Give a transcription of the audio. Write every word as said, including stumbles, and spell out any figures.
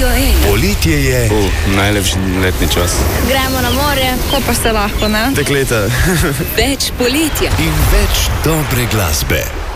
Radio ena. Poletje je. Uh, najlepši letni čas. Gremo na more, ko pa se lahko, ne? Dekleta. Več poletja. In več dobre glasbe.